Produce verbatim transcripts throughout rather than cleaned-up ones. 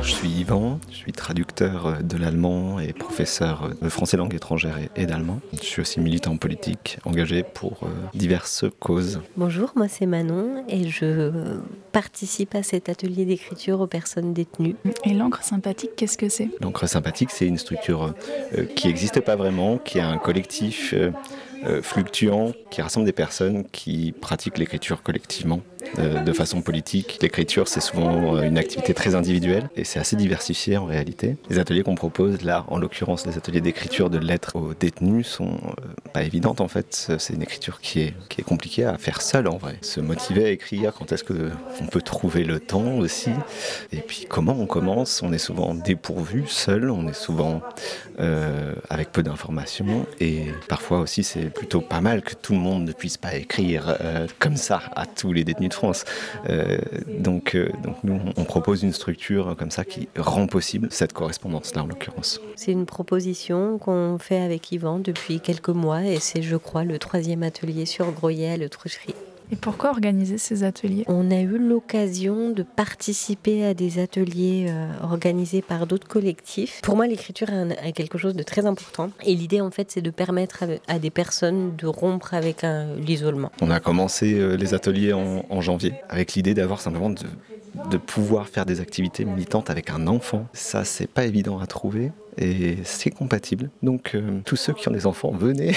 je suis Yvan, je suis traducteur de l'allemand et professeur de français langue étrangère et d'allemand. Je suis aussi militant politique, engagé pour diverses causes. Bonjour, moi c'est Manon et je participe à cet atelier d'écriture aux personnes détenues. Et l'encre sympathique, qu'est-ce que c'est ? L'encre sympathique, c'est une structure euh, qui n'existe pas vraiment, qui est un collectif euh, euh, fluctuant, qui rassemble des personnes qui pratiquent l'écriture collectivement. Euh, de façon politique. L'écriture, c'est souvent euh, une activité très individuelle et c'est assez diversifié en réalité. Les ateliers qu'on propose, là, en l'occurrence, les ateliers d'écriture de lettres aux détenus sont euh, pas évidentes en fait. C'est une écriture qui est, qui est compliquée à faire seule en vrai. Se motiver à écrire, quand est-ce qu'on peut trouver le temps aussi. Et puis comment on commence, on est souvent dépourvu, seul, on est souvent euh, avec peu d'informations et parfois aussi c'est plutôt pas mal que tout le monde ne puisse pas écrire euh, comme ça à tous les détenus de France. Euh, donc, euh, donc nous, on propose une structure comme ça qui rend possible cette correspondance-là en l'occurrence. C'est une proposition qu'on fait avec Yvan depuis quelques mois et c'est, je crois, le troisième atelier sur Groyet à l'Autrucherie. Et pourquoi organiser ces ateliers ? On a eu l'occasion de participer à des ateliers euh, organisés par d'autres collectifs. Pour moi, l'écriture est quelque chose de très important. Et l'idée, en fait, c'est de permettre à, à des personnes de rompre avec un, l'isolement. On a commencé euh, les ateliers en, en janvier avec l'idée d'avoir simplement de, de pouvoir faire des activités militantes avec un enfant. Ça, c'est pas évident à trouver. Et c'est compatible. Donc euh, tous ceux qui ont des enfants, venez.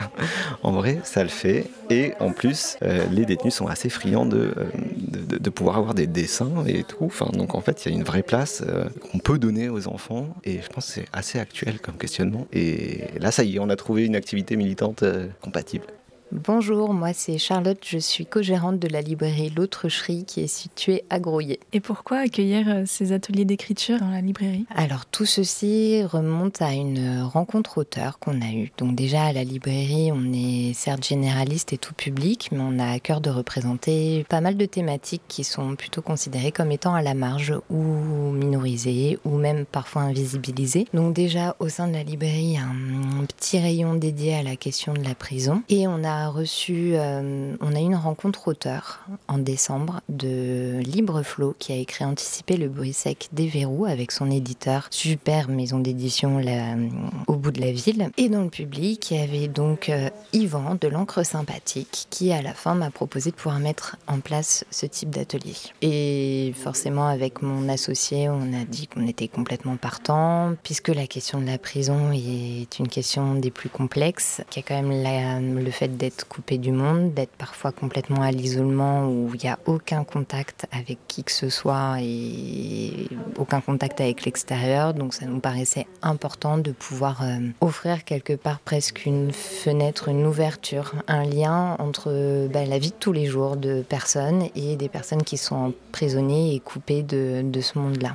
En vrai, ça le fait. Et en plus, euh, les détenus sont assez friands de, euh, de, de pouvoir avoir des dessins et tout. Enfin, donc en fait, il y a une vraie place euh, qu'on peut donner aux enfants. Et je pense que c'est assez actuel comme questionnement. Et là, ça y est, on a trouvé une activité militante euh, compatible. Bonjour, moi c'est Charlotte, je suis co-gérante de la librairie L'Autrucherie qui est située à Groyet. Et pourquoi accueillir ces ateliers d'écriture dans la librairie ? Alors tout ceci remonte à une rencontre auteur qu'on a eue. Donc déjà à la librairie, on est certes généraliste et tout public, mais on a à cœur de représenter pas mal de thématiques qui sont plutôt considérées comme étant à la marge ou minorisées ou même parfois invisibilisées. Donc déjà au sein de la librairie, un petit rayon dédié à la question de la prison et on a reçu, euh, on a eu une rencontre auteur en décembre de Libre Flot qui a écrit Anticiper le bruit sec des verrous avec son éditeur, super maison d'édition là, au bout de la ville. Et dans le public, il y avait donc euh, Yvan de l'encre sympathique qui à la fin m'a proposé de pouvoir mettre en place ce type d'atelier. Et forcément avec mon associé, on a dit qu'on était complètement partant puisque la question de la prison est une question des plus complexes, qui a quand même la, le fait d'être coupé du monde, d'être parfois complètement à l'isolement où il n'y a aucun contact avec qui que ce soit et aucun contact avec l'extérieur. Donc ça nous paraissait important de pouvoir euh, offrir quelque part presque une fenêtre, une ouverture, un lien entre bah, la vie de tous les jours de personnes et des personnes qui sont emprisonnées et coupées de, de ce monde-là.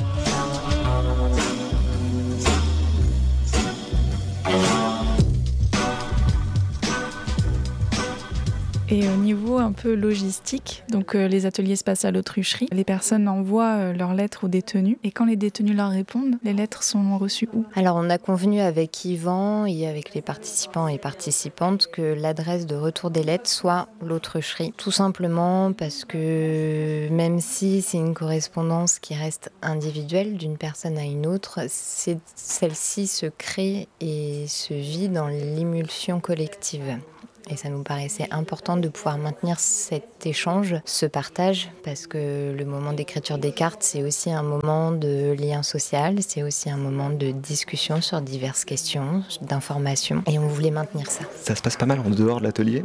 Et au niveau un peu logistique, donc euh, les ateliers se passent à l'Autrucherie. Les personnes envoient euh, leurs lettres aux détenus. Et quand les détenus leur répondent, les lettres sont reçues où ? Alors on a convenu avec Yvan et avec les participants et participantes que l'adresse de retour des lettres soit l'Autrucherie. Tout simplement parce que même si c'est une correspondance qui reste individuelle d'une personne à une autre, c'est, celle-ci se crée et se vit dans l'émulsion collective. Et ça nous paraissait important de pouvoir maintenir cet échange, ce partage, parce que le moment d'écriture des cartes, c'est aussi un moment de lien social, c'est aussi un moment de discussion sur diverses questions, d'information, et on voulait maintenir ça. Ça se passe pas mal en dehors de l'atelier.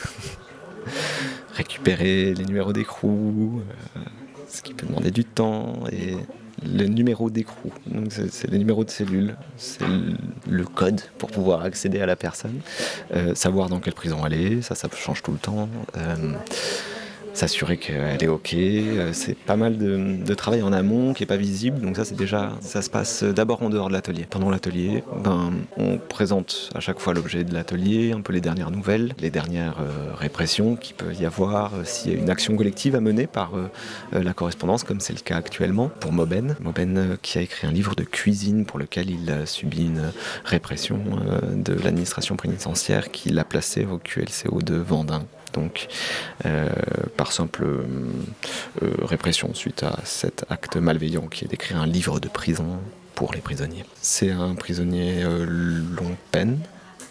Récupérer les numéros d'écrou, euh, ce qui peut demander du temps, et le numéro d'écrou, donc c'est, c'est le numéro de cellule, c'est le, le code pour pouvoir accéder à la personne, euh, savoir dans quelle prison elle est, ça, ça change tout le temps, euh, s'assurer qu'elle est ok, euh, c'est pas mal de, de travail en amont qui est pas visible, donc ça c'est déjà, ça se passe d'abord en dehors de l'atelier. Pendant l'atelier, ben, on présente à chaque fois l'objet de l'atelier, un peu les dernières nouvelles, les dernières euh, répressions qu'il peut y avoir, euh, s'il y a une action collective à mener par euh, euh, la correspondance, comme c'est le cas actuellement pour Moben. Moben euh, qui a écrit un livre de cuisine pour lequel il a subi une répression euh, de l'administration pénitentiaire qui l'a placé au Q L C O de Vendin. donc euh, par simple euh, répression suite à cet acte malveillant qui est d'écrire un livre de prison pour les prisonniers. C'est un prisonnier euh, longue peine,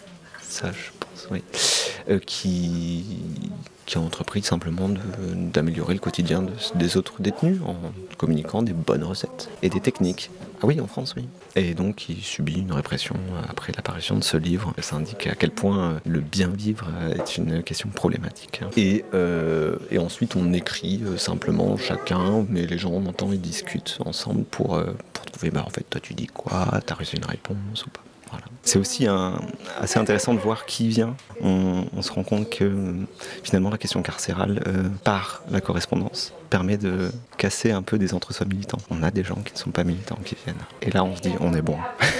ça je pense, oui, euh, qui, qui a entrepris simplement de, d'améliorer le quotidien de, des autres détenus en communiquant des bonnes recettes et des techniques. Ah oui, en France, oui. Et donc, il subit une répression après l'apparition de ce livre. Ça indique à quel point le bien vivre est une question problématique. Et, euh, et ensuite, on écrit simplement chacun, mais les gens en même temps, ils discutent ensemble pour, pour trouver, bah, en fait, toi, tu dis quoi ? T'as reçu une réponse ou pas ? Voilà. C'est aussi un, assez intéressant de voir qui vient. On, on se rend compte que finalement la question carcérale, euh, par la correspondance, permet de casser un peu des entre-soi militants. On a des gens qui ne sont pas militants qui viennent. Et là on se dit on est bon.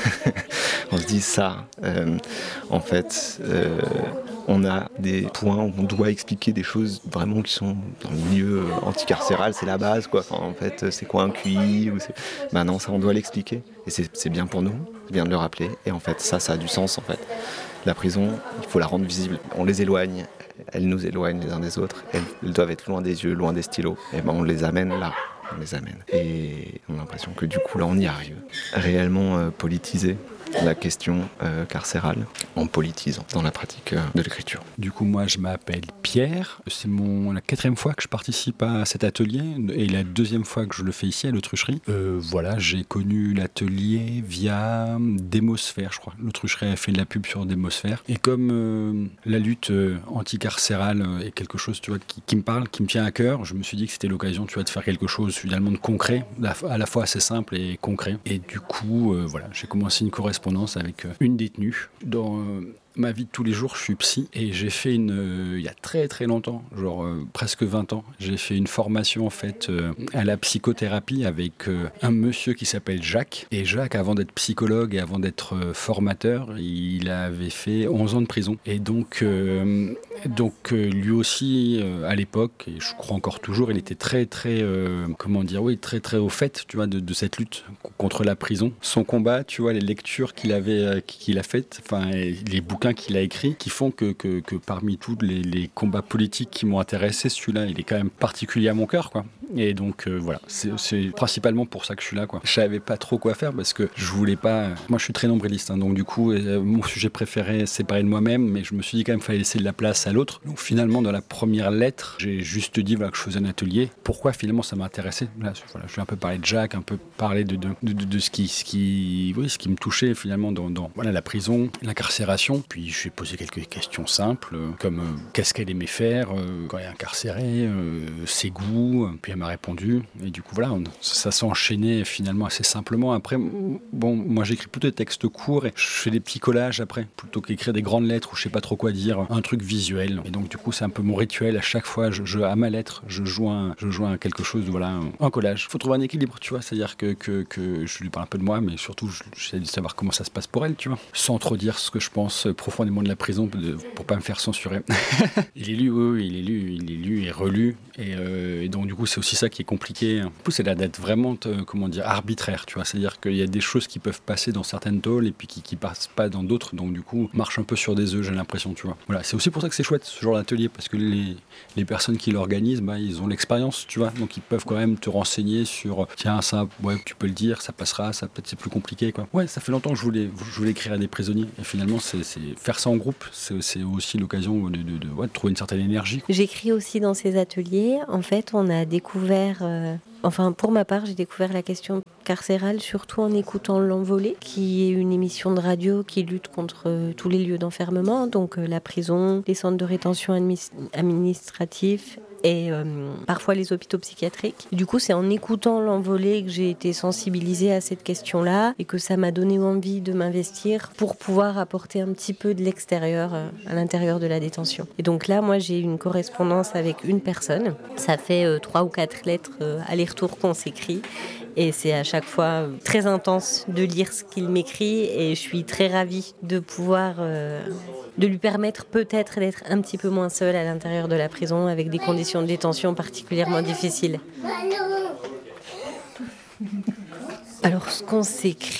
On se dit ça, euh, en fait, euh, on a des points où on doit expliquer des choses vraiment qui sont dans le milieu anticarcéral, c'est la base quoi. Enfin, en fait, c'est quoi un Q I ou c'est... Ben non, ça on doit l'expliquer. Et c'est, c'est bien pour nous, c'est bien de le rappeler. Et en fait, ça, ça a du sens en fait. La prison, il faut la rendre visible. On les éloigne, elles nous éloignent les uns des autres. Elles, elles doivent être loin des yeux, loin des stylos. Et ben on les amène là. On les amène. Et on a l'impression que du coup là on y arrive. Réellement euh, politiser la question euh, carcérale en politisant dans la pratique euh, de l'écriture. Du coup moi je m'appelle Pierre, c'est mon, la quatrième fois que je participe à cet atelier et la deuxième fois que je le fais ici à l'Autrucherie. Euh, voilà, j'ai connu l'atelier via Démosphère, je crois. L'Autrucherie a fait de la pub sur Démosphère. Et comme euh, la lutte euh, anticarcérale est quelque chose tu vois, qui, qui me parle, qui me tient à cœur, je me suis dit que c'était l'occasion tu vois, de faire quelque chose finalement de concret, à la fois assez simple et concret. Et du coup, euh, voilà, j'ai commencé une correspondance avec une détenue. Dans euh, ma vie de tous les jours, je suis psy et j'ai fait une, euh, il y a très très longtemps, genre euh, presque vingt ans, j'ai fait une formation en fait euh, à la psychothérapie avec euh, un monsieur qui s'appelle Jacques. Et Jacques, avant d'être psychologue et avant d'être euh, formateur, il avait fait onze ans de prison. Et donc, euh, donc euh, lui aussi, euh, à l'époque, et je crois encore toujours, il était très très, euh, comment dire, oui, très très au fait, tu vois, de, de cette lutte contre la prison. Son combat, tu vois, les lectures qu'il avait, euh, qu'il a faites, enfin, les bouquins qu'il a écrits, qui font que, que, que parmi tous les, les combats politiques qui m'ont intéressé, celui-là, il est quand même particulier à mon cœur, quoi. Et donc, euh, voilà, c'est, c'est principalement pour ça que je suis là, quoi. Je savais pas trop quoi faire parce que je voulais pas... Moi, je suis très nombriliste, hein, donc du coup, euh, mon sujet préféré, c'est parler de moi-même, mais je me suis dit quand même qu'il fallait laisser de la place à l'autre. Donc finalement, dans la première lettre, j'ai juste dit voilà, que je faisais un atelier. Pourquoi finalement ça m'intéressait ? Là, voilà, je vais un peu parler de Jacques, un peu parler de, de, de, de, de ce, qui, ce, qui, oui, ce qui me touchait finalement dans, dans voilà, la prison, l'incarcération. Puis je lui ai posé quelques questions simples, comme euh, qu'est-ce qu'elle aimait faire euh, quand elle est incarcérée, euh, ses goûts. Puis elle m'a répondu. Et du coup, voilà, on, ça s'est enchaîné finalement assez simplement. Après, bon, moi j'écris plutôt des textes courts et je fais des petits collages après, plutôt qu'écrire des grandes lettres où je sais pas trop quoi dire, un truc visuel. Et donc du coup, c'est un peu mon rituel. À chaque fois, je, je, à ma lettre, je joins, je joins quelque chose, voilà, un, un collage. Il faut trouver un équilibre, tu vois, c'est-à-dire que, que, que je lui parle un peu de moi, mais surtout, j'essaie de savoir comment ça se passe pour elle, tu vois, sans trop dire ce que je pense profondément de la prison de, pour pas me faire censurer. Il est lu, oui, il est lu, il est lu et relu. Et, euh, et donc du coup, c'est aussi ça qui est compliqué. En plus, c'est là d'être vraiment, euh, comment dire, arbitraire, tu vois, c'est-à-dire qu'il y a des choses qui peuvent passer dans certaines tôles et puis qui, qui passent pas dans d'autres. Donc du coup, marche un peu sur des œufs, j'ai l'impression, tu vois. Voilà, c'est aussi pour ça que c'est chouette ce genre d'atelier parce que les, les personnes qui l'organisent, bah, ils ont l'expérience, tu vois, donc ils peuvent quand même te renseigner sur tiens ça, ouais, tu peux le dire, ça passera, ça peut-être c'est plus compliqué, quoi. Ouais, ça fait longtemps que je voulais, je voulais écrire à des prisonniers et finalement c'est, c'est faire ça en groupe, c'est, c'est aussi l'occasion de, de, de, ouais, de trouver une certaine énergie. J'écris aussi dans ces ateliers. En fait, on a découvert. Euh... Enfin, pour ma part, j'ai découvert la question carcérale surtout en écoutant L'Envolée, qui est une émission de radio qui lutte contre euh, tous les lieux d'enfermement, donc euh, la prison, les centres de rétention admi- administratifs et euh, parfois les hôpitaux psychiatriques. Du coup, c'est en écoutant L'Envolée que j'ai été sensibilisée à cette question-là et que ça m'a donné envie de m'investir pour pouvoir apporter un petit peu de l'extérieur euh, à l'intérieur de la détention. Et donc là, moi, j'ai une correspondance avec une personne. Ça fait euh, trois ou quatre lettres euh, aller-retour qu'on s'écrit. Et c'est à chaque fois très intense de lire ce qu'il m'écrit et je suis très ravie de pouvoir, euh, de lui permettre peut-être d'être un petit peu moins seule à l'intérieur de la prison avec des conditions de détention particulièrement difficiles. Alors, ce qu'on s'écrit,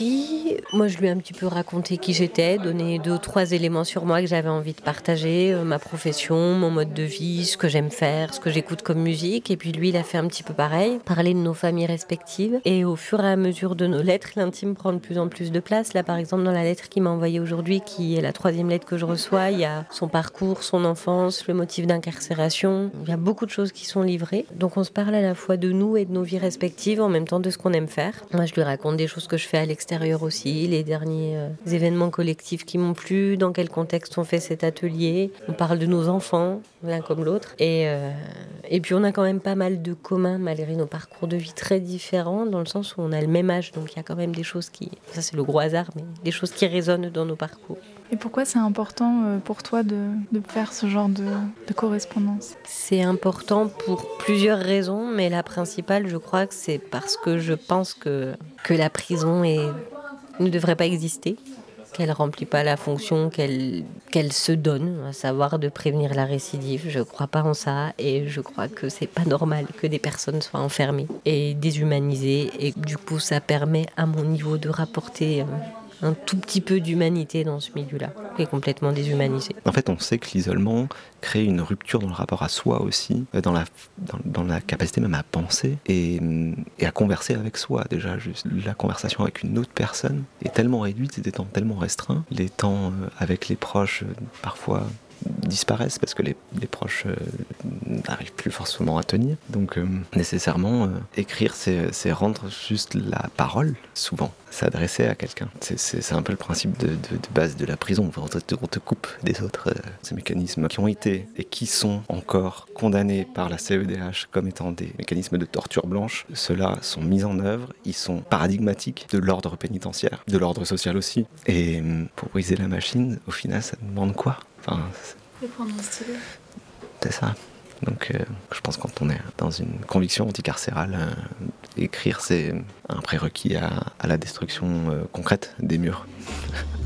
lui, moi je lui ai un petit peu raconté qui j'étais, donné deux ou trois éléments sur moi que j'avais envie de partager, euh, ma profession, mon mode de vie, ce que j'aime faire, ce que j'écoute comme musique. Et puis lui, il a fait un petit peu pareil, parler de nos familles respectives. Et au fur et à mesure de nos lettres, l'intime prend de plus en plus de place. Là, par exemple, dans la lettre qu'il m'a envoyée aujourd'hui, qui est la troisième lettre que je reçois, il y a son parcours, son enfance, le motif d'incarcération. Il y a beaucoup de choses qui sont livrées. Donc on se parle à la fois de nous et de nos vies respectives, en même temps de ce qu'on aime faire. Moi, je lui raconte des choses que je fais à l'extérieur aussi, les derniers euh, événements collectifs qui m'ont plu, dans quel contexte on fait cet atelier. On parle de nos enfants, l'un comme l'autre. Et, euh, et puis on a quand même pas mal de communs, malgré nos parcours de vie très différents, dans le sens où on a le même âge. Donc il y a quand même des choses qui... Ça, c'est le gros hasard, mais des choses qui résonnent dans nos parcours. Et pourquoi c'est important pour toi de, de faire ce genre de, de correspondance ? C'est important pour plusieurs raisons, mais la principale, je crois que c'est parce que je pense que, que la prison est, ne devrait pas exister, qu'elle ne remplit pas la fonction qu'elle, qu'elle se donne, à savoir de prévenir la récidive. Je ne crois pas en ça et je crois que c'est pas normal que des personnes soient enfermées et déshumanisées. Et du coup, ça permet à mon niveau de rapporter un tout petit peu d'humanité dans ce milieu-là, qui est complètement déshumanisé. En fait, on sait que l'isolement crée une rupture dans le rapport à soi aussi, dans la, dans, dans la capacité même à penser et, et à converser avec soi. Déjà, juste la conversation avec une autre personne est tellement réduite, c'est des temps tellement restreints. Les temps avec les proches, parfois, disparaissent parce que les, les proches euh, n'arrivent plus forcément à tenir. Donc euh, nécessairement, euh, écrire, c'est, c'est rendre juste la parole, souvent, s'adresser à quelqu'un. C'est, c'est, c'est un peu le principe de, de, de base de la prison. On te, on te coupe des autres. Euh, ces mécanismes qui ont été et qui sont encore condamnés par la C E D H comme étant des mécanismes de torture blanche, ceux-là sont mis en œuvre, ils sont paradigmatiques de l'ordre pénitentiaire, de l'ordre social aussi. Et euh, pour briser la machine, au final, ça demande quoi ? Enfin, c'est prendre un stylo. C'est ça. Donc euh, je pense que quand on est dans une conviction anticarcérale, euh, écrire c'est un prérequis à, à la destruction euh, concrète des murs.